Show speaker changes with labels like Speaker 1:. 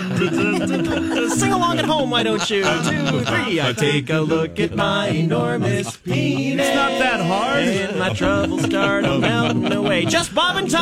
Speaker 1: Sing along at home, why don't you? 2, 3. I take a look at my enormous penis.
Speaker 2: It's not that hard.
Speaker 1: And my troubles start melting away. Just Bob and Tom.